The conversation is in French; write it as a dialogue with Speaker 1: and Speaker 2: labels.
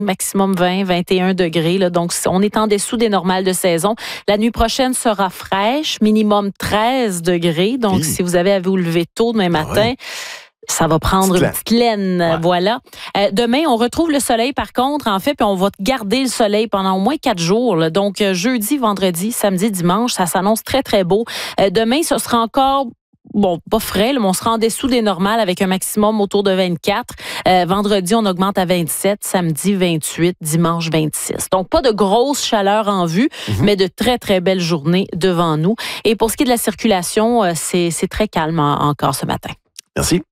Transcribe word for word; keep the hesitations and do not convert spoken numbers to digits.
Speaker 1: maximum vingt, vingt et un degrés. Là, donc, on est en dessous des normales de saison. La nuit prochaine sera fraîche, minimum treize degrés. Donc, oui. si vous avez à vous lever tôt demain matin, ah ouais. ça va prendre petite une petite laine. Ouais. Voilà. Euh, demain, on retrouve le soleil, par contre, en fait, puis on va garder le soleil pendant au moins quatre jours. Là. Donc, euh, jeudi, vendredi, samedi, dimanche, ça s'annonce très, très beau. Euh, demain, ce sera encore... Bon, pas frais, là, mais on sera en dessous des normales avec un maximum autour de vingt-quatre. Euh, vendredi, on augmente à vingt-sept, samedi vingt-huit, dimanche vingt-six. Donc, pas de grosse chaleur en vue, mm-hmm. mais de très, très belles journées devant nous. Et pour ce qui est de la circulation, euh, c'est, c'est très calme en, encore ce matin.
Speaker 2: Merci.